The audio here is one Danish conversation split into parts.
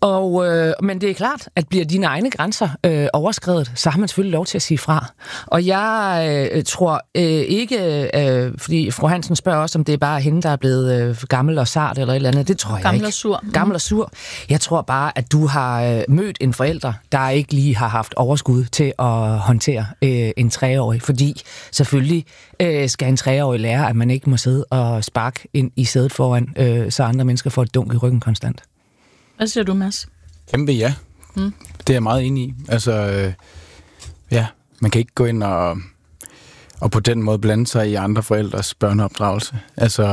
Men det er klart, at bliver dine egne grænser overskredet, så har man selvfølgelig lov til at sige fra. Og jeg tror ikke, fordi fru Hansen spørger også, om det er bare hende, der er blevet gammel og sart eller et eller andet. Det tror jeg gammel ikke. Og sur. Gammel og sur. Jeg tror bare, at du har mødt en forælder, der ikke lige har haft overskud til at håndtere en 3-årig. Fordi selvfølgelig skal en 3-årig lære, at man ikke må sidde og sparke ind i sædet foran, så andre mennesker får et dunk i ryggen konstant. Hvad siger du, Mads? Kæmpe ja. Det er jeg meget enig i. Altså, ja, man kan ikke gå ind og på den måde blande sig i andre forældres børneopdragelse. Altså,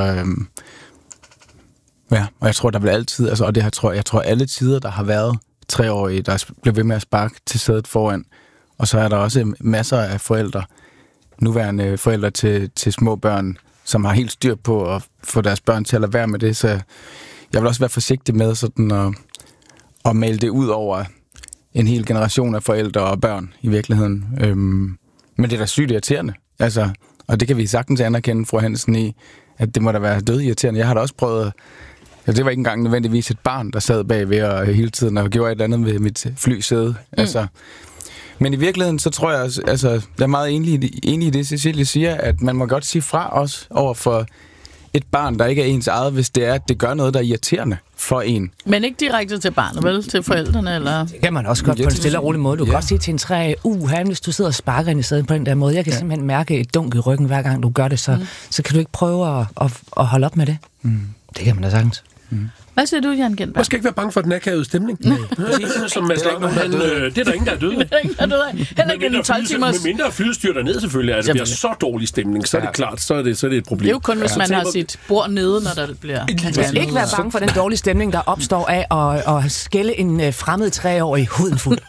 ja, og jeg tror, der vil altid, altså, og det her jeg tror alle tider, der har været 3-årige, der blev ved med at sparke til sædet foran, og så er der også masser af forældre, nuværende forældre til små børn, som har helt styr på at få deres børn til at lade være med det, så jeg vil også være forsigtig med sådan at male det ud over en hel generation af forældre og børn i virkeligheden. Men det er da sygt irriterende. Altså, og det kan vi sagtens anerkende, fru Hansen, i, at det må da være dødirriterende. Jeg har da også prøvet, det var ikke engang nødvendigvis et barn, der sad bagved og hele tiden og gjorde et eller andet ved mit flysæde. Altså, men i virkeligheden, så tror jeg, altså, jeg er meget enig i det, Cecilie siger, at man må godt sige fra os over for et barn, der ikke er ens eget, hvis det er, at det gør noget, der er irriterende for en. Men ikke direkte til barnet, vel? Til forældrene, eller? Det kan man også godt på en stille og rolig måde. Du kan godt sige til en 3, hvis du sidder og sparker ind i stedet på den der måde. Jeg kan simpelthen mærke et dunk i ryggen, hver gang du gør det, så kan du ikke prøve at holde op med det. Det kan man da sagtens. Hvad siger du, Jan Gindberg? Man skal ikke være bange for den akavede stemning. Som Mads Lackman, det er der ingen, der er døde af. Heller ikke en 12 timers... Med mindre flyet styrter ned selvfølgelig, at det bliver så dårlig stemning, så er det klart, så er det et problem. Det er jo kun, hvis man har sit bord nede, når der bliver... Man skal ikke være bange for den dårlige stemning, der opstår af at skælde en fremmed 3-årig huden fuld.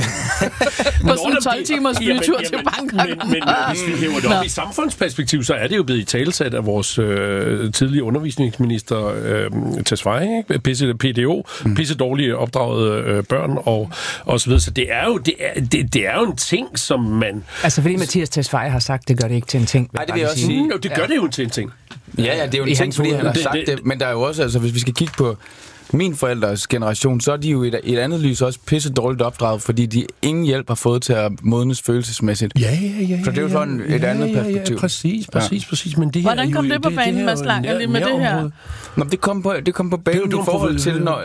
På sådan en 12 timers flytur til Bangkok. Men hvis vi hæver det op i samfundsperspektiv, så er det jo blevet i talesat af vores tidligere undervisningsminister Tesfaye, ikke? PDO, pisse dårlige opdragede børn og så videre. Så det er jo en ting, som man... Altså fordi Mathias Tesfaye har sagt, det gør det ikke til en ting. Nej, det vil jeg også sige. Det gør det jo til en ting. Ja, det er jo en ting, fordi han har sagt det. Men der er jo også, altså hvis vi skal kigge på min forældres generation, så er de jo i et andet lys også pisse dårligt opdraget, fordi de ingen hjælp har fået til at modnes følelsesmæssigt. Ja. Så det er jo sådan et andet perspektiv. Præcis. Men det her hvordan kom det på banen, Mads Langer, lige med det her? Nå, det kom på banen i forhold til, når,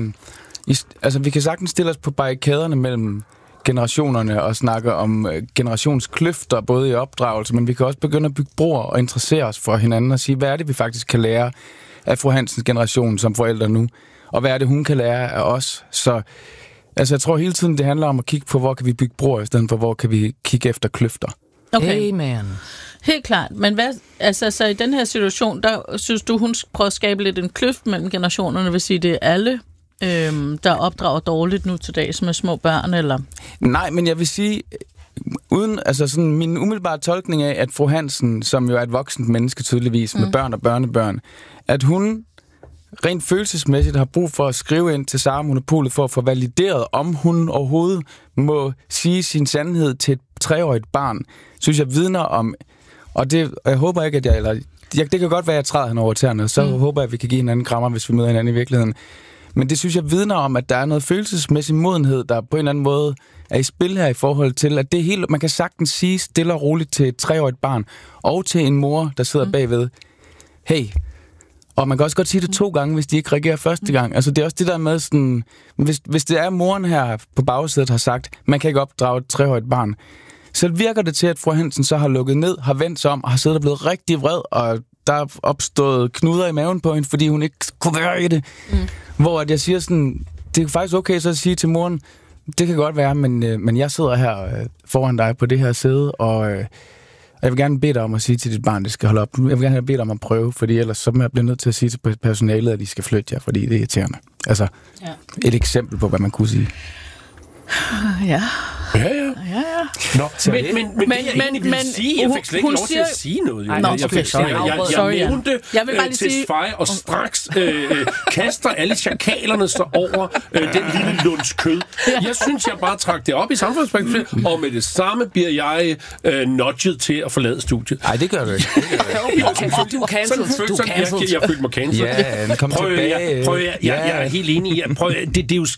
altså vi kan sagtens stille os på barrikaderne mellem generationerne og snakke om generationskløfter, både i opdragelse, men vi kan også begynde at bygge broer og interessere os for hinanden og sige, hvad er det, vi faktisk kan lære af fru Hansens generation som forældre nu, og hvad er det, hun kan lære af os. Så altså, jeg tror hele tiden, det handler om at kigge på, hvor kan vi bygge broer, i stedet for, hvor kan vi kigge efter kløfter. Okay. Amen. Helt klart. Men hvad, altså, så i den her situation, der synes du, hun prøver at skabe lidt en kløft mellem generationerne, vil sige, det er alle, der opdrager dårligt nu til dags med små børn, eller? Nej, men jeg vil sige, uden, altså sådan min umiddelbare tolkning af, at fru Hansen, som jo er et voksent menneske tydeligvis, med børn og børnebørn, at hun rent følelsesmæssigt har brug for at skrive ind til Sara Monopolet for at få valideret, om hun overhovedet må sige sin sandhed til et 3-årigt barn, synes jeg vidner om, og jeg håber ikke, at det kan godt være, at jeg træder hende over tæerne, så håber jeg, at vi kan give hinanden krammer, hvis vi møder hinanden i virkeligheden. Men det synes jeg vidner om, at der er noget følelsesmæssig modenhed, der på en eller anden måde er i spil her i forhold til, at det hele, man kan sagtens sige stille og roligt til et 3-årigt barn, og til en mor, der sidder bagved, hey. Og man kan også godt sige det 2 gange, hvis de ikke reagerer første gang. Altså det er også det der med sådan, hvis det er moren her på bagsædet har sagt, man kan ikke opdrage et 3-årigt barn, så virker det til, at fru Hansen så har lukket ned, har vendt sig om, og har siddet og blevet rigtig vred, og der er opstået knuder i maven på hende, fordi hun ikke kunne være i det. Hvor at jeg siger sådan, det er faktisk okay så at sige til moren, det kan godt være, men jeg sidder her foran dig på det her sæde, og jeg vil gerne bede dig om at sige til dit barn, det skal holde op. Jeg vil gerne bede dig om at prøve, fordi ellers så bliver jeg nødt til at sige til personalet, at de skal flytte jer, fordi det er irriterende. Altså, et eksempel på, hvad man kunne sige. Ja. Nå, men jeg fik slet ikke lov til at sige noget. Jeg nævnte Tesfaye, og straks kaster alle chakalerne så over den lille lunds kød. Jeg synes, jeg bare trak det op i samfundsperspektivet, og med det samme bliver jeg nudget til at forlade studiet. Nej, det gør du ikke. Du cancelled. Jeg følte mig cancelled. Ja, kom tilbage. Jeg er helt enig i, det er jo